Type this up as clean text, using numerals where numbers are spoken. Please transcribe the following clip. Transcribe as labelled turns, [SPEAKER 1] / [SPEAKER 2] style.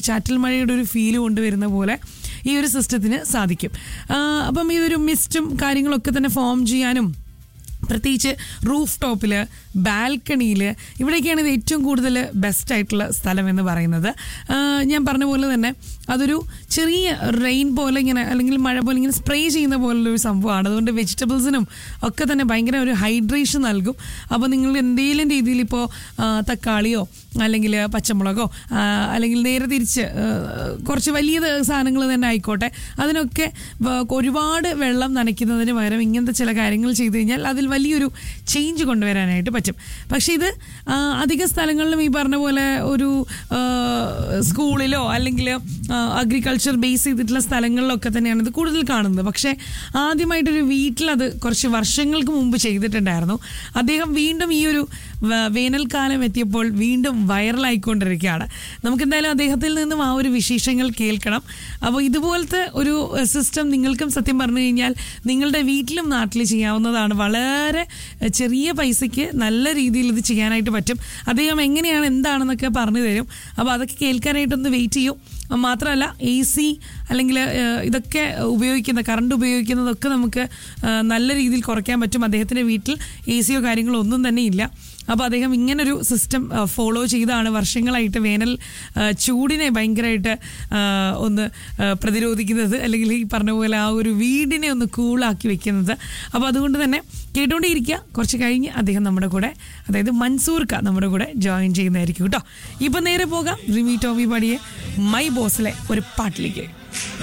[SPEAKER 1] ചാറ്റൽ മഴയുടെ ഒരു ഫീല് കൊണ്ടുവരുന്ന പോലെ ഈ ഒരു സിസ്റ്റത്തിന് സാധിക്കും. അപ്പം ഈ ഒരു മിസ്റ്റും കാര്യങ്ങളൊക്കെ തന്നെ ഫോം ചെയ്യാനും പ്രത്യേകിച്ച് റൂഫ് ടോപ്പിൽ, ബാൽക്കണിയിൽ, ഇവിടേക്കാണ് ഇത് ഏറ്റവും കൂടുതൽ ബെസ്റ്റ് ആയിട്ടുള്ള സ്ഥലം എന്ന് പറയുന്നത്. ഞാൻ പറഞ്ഞ പോലെ തന്നെ അതൊരു ചെറിയ റെയിൻ പോലെ ഇങ്ങനെ അല്ലെങ്കിൽ മഴ പോലെ ഇങ്ങനെ സ്പ്രേ ചെയ്യുന്ന പോലുള്ളൊരു സംഭവമാണ്. അതുകൊണ്ട് വെജിറ്റബിൾസിനും ഒക്കെ തന്നെ ഭയങ്കര ഒരു ഹൈഡ്രേഷൻ നൽകും. അപ്പോൾ നിങ്ങൾ എന്തെങ്കിലും രീതിയിൽ ഇപ്പോൾ തക്കാളിയോ അല്ലെങ്കിൽ പച്ചമുളകോ അല്ലെങ്കിൽ നേരെ തിരിച്ച് കുറച്ച് വലിയ സാധനങ്ങൾ തന്നെ ആയിക്കോട്ടെ, അതിനൊക്കെ ഒരുപാട് വെള്ളം നനയ്ക്കുന്നതിന് പകരം ഇങ്ങനത്തെ ചില കാര്യങ്ങൾ ചെയ്തു കഴിഞ്ഞാൽ അതിൽ വലിയൊരു ചേഞ്ച് കൊണ്ടുവരാനായിട്ട് പറ്റും. പക്ഷേ ഇത് അധിക സ്ഥലങ്ങളിലും ഈ പറഞ്ഞ പോലെ ഒരു സ്കൂളിലോ അല്ലെങ്കിൽ അഗ്രികൾച്ചർ ബേസ് ചെയ്തിട്ടുള്ള സ്ഥലങ്ങളിലൊക്കെ തന്നെയാണ് ഇത് കൂടുതൽ കാണുന്നത്. പക്ഷേ ആദ്യമായിട്ടൊരു വീട്ടിലത് കുറച്ച് വർഷങ്ങൾക്ക് മുമ്പ് ചെയ്തിട്ടുണ്ടായിരുന്നു. അദ്ദേഹം വീണ്ടും ഈ ഒരു വേനൽക്കാലം എത്തിയപ്പോൾ വീണ്ടും വൈറലായിക്കൊണ്ടിരിക്കുകയാണ്. നമുക്കെന്തായാലും അദ്ദേഹത്തിൽ നിന്നും ആ ഒരു വിശേഷങ്ങൾ കേൾക്കണം. അപ്പോൾ ഇതുപോലത്തെ ഒരു സിസ്റ്റം നിങ്ങൾക്കും സത്യം പറഞ്ഞു കഴിഞ്ഞാൽ നിങ്ങളുടെ വീട്ടിലും നാട്ടിൽ ചെയ്യാവുന്നതാണ്. വളരെ ചെറിയ പൈസയ്ക്ക് നല്ല രീതിയിൽ ഇത് ചെയ്യാനായിട്ട് പറ്റും. അദ്ദേഹം എങ്ങനെയാണ് എന്താണെന്നൊക്കെ പറഞ്ഞു തരും. അപ്പോൾ അതൊക്കെ കേൾക്കാനായിട്ടൊന്ന് വെയിറ്റ് ചെയ്യും. മാത്രമല്ല AC അല്ലെങ്കിൽ ഇതൊക്കെ കറണ്ട് ഉപയോഗിക്കുന്നതൊക്കെ നമുക്ക് നല്ല രീതിയിൽ കുറയ്ക്കാൻ പറ്റും. അദ്ദേഹത്തിൻ്റെ വീട്ടിൽ ACയോ കാര്യങ്ങളോ ഒന്നും തന്നെ ഇല്ല. അപ്പോൾ അദ്ദേഹം ഇങ്ങനൊരു സിസ്റ്റം ഫോളോ ചെയ്താണ് വർഷങ്ങളായിട്ട് വേനൽ ചൂടിനെ ഭയങ്കരമായിട്ട് ഒന്ന് പ്രതിരോധിക്കുന്നത്, അല്ലെങ്കിൽ ഈ പറഞ്ഞ പോലെ ആ ഒരു വീടിനെ ഒന്ന് കൂളാക്കി വെക്കുന്നത്. അപ്പോൾ അതുകൊണ്ട് തന്നെ കേട്ടുകൊണ്ടേയിരിക്കുക. കുറച്ച് കഴിഞ്ഞ് അദ്ദേഹം നമ്മുടെ കൂടെ, അതായത് മൻസൂർക്ക നമ്മുടെ കൂടെ ജോയിൻ ചെയ്യുന്നതായിരിക്കും കേട്ടോ. ഇപ്പം നേരെ പോകാം റിമി ടോമി പാടിയ മൈ ബോസിലെ ഒരു പാട്ടിലേക്ക്.